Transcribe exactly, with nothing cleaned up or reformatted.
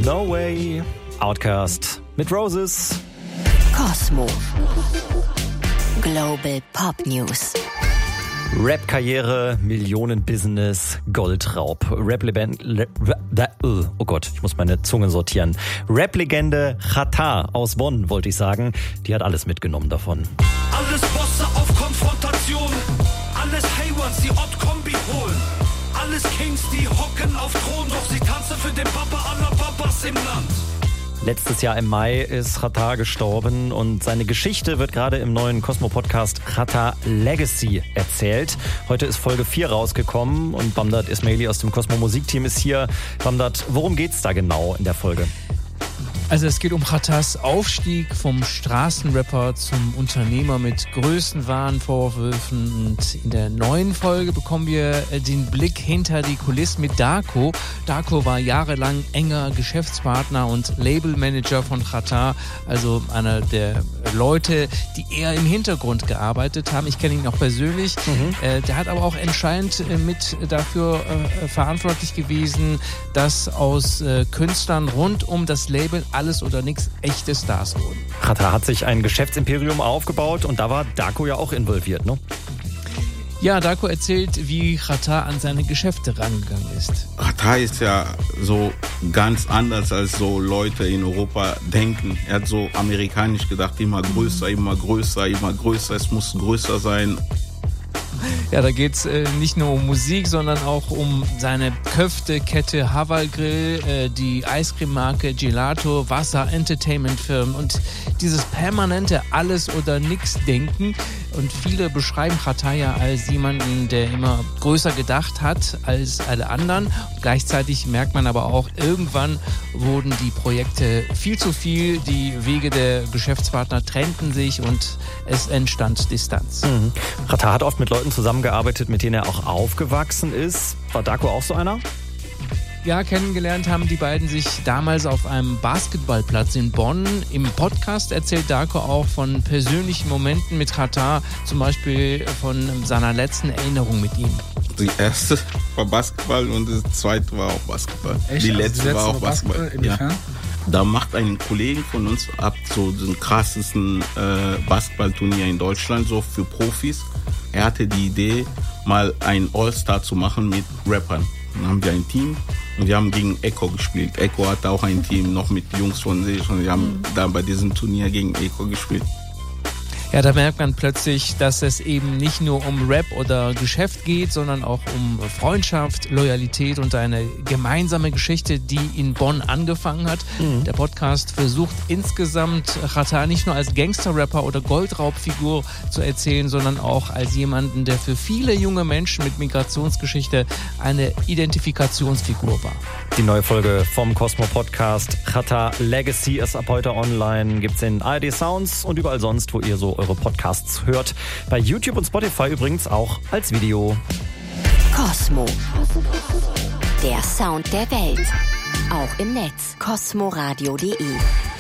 No Way, Outkast mit Roses. Cosmo. Global Pop News. Rap-Karriere, Millionen-Business, Goldraub. Rap-Legende, oh Gott, ich muss meine Zunge sortieren. Rap-Legende Xatar aus Bonn, wollte ich sagen. Die hat alles mitgenommen davon. Alles Bosse auf Konfrontation. Alles Haywans, die Ott-Kombi holen. Alles Kings, die hocken auf Thron. Doch sie tanzen für den Papa aller Papas im Land. Letztes Jahr im Mai ist Xatar gestorben und seine Geschichte wird gerade im neuen Cosmo-Podcast Xatar Legacy erzählt. Heute ist Folge vier rausgekommen und Bamdad Ismaili aus dem Cosmo-Musikteam ist hier. Bamdad, worum geht's da genau in der Folge? Also es geht um Xatars Aufstieg vom Straßenrapper zum Unternehmer mit Größenwahnvorwürfen. Und in der neuen Folge bekommen wir den Blick hinter die Kulissen mit Darko. Darko war jahrelang enger Geschäftspartner und Labelmanager von Xatar, also einer der Leute, die eher im Hintergrund gearbeitet haben. Ich kenne ihn auch persönlich. Mhm. Äh, der hat aber auch entscheidend äh, mit dafür äh, verantwortlich gewesen, dass aus äh, Künstlern rund um das Label alles oder nichts echte Stars wurden. Xatar hat sich ein Geschäftsimperium aufgebaut und da war Darko ja auch involviert, ne? Ja, Darko erzählt, wie Xatar an seine Geschäfte rangegangen ist. Xatar ist ja so ganz anders, als so Leute in Europa denken. Er hat so amerikanisch gedacht, immer größer, immer größer, immer größer, es muss größer sein. Ja, da geht's äh, nicht nur um Musik, sondern auch um seine Köfte-Kette Haval Grill, äh, die Eiscreme-Marke Gelato, Wasser, Entertainment-Firmen und dieses permanente Alles-oder-Nix-Denken. Und viele beschreiben Xatar ja als jemanden, der immer größer gedacht hat als alle anderen. Und gleichzeitig merkt man aber auch, irgendwann wurden die Projekte viel zu viel, die Wege der Geschäftspartner trennten sich und es entstand Distanz. Mhm. Xatar hat oft mit Leuten zusammengearbeitet, mit denen er auch aufgewachsen ist. War Darko auch so einer? Ja, kennengelernt haben die beiden sich damals auf einem Basketballplatz in Bonn. Im Podcast erzählt Darko auch von persönlichen Momenten mit Xatar, zum Beispiel von seiner letzten Erinnerung mit ihm. Die erste war Basketball und die zweite war auch Basketball. Echt? Die Also letzte, die letzte war auch war Basketball. Basketball? Inwiefern? Ja. Da macht ein Kollege von uns ab so den krassesten äh, Basketballturnier in Deutschland, so für Profis. Er hatte die Idee, mal ein All-Star zu machen mit Rappern. Dann haben wir ein Team und wir haben gegen Echo gespielt. Echo hatte auch ein Team noch mit Jungs von sich und wir haben mhm. da bei diesem Turnier gegen Echo gespielt. Ja, da merkt man plötzlich, dass es eben nicht nur um Rap oder Geschäft geht, sondern auch um Freundschaft, Loyalität und eine gemeinsame Geschichte, die in Bonn angefangen hat. Mhm. Der Podcast versucht insgesamt Xatar nicht nur als Gangster-Rapper oder Goldraubfigur zu erzählen, sondern auch als jemanden, der für viele junge Menschen mit Migrationsgeschichte eine Identifikationsfigur war. Die neue Folge vom Cosmo-Podcast Xatar Legacy ist ab heute online. Gibt's in A R D Sounds und überall sonst, wo ihr so eure Podcasts hört. Bei YouTube und Spotify übrigens auch als Video. Cosmo. Der Sound der Welt. Auch im Netz. cosmoradio punkt de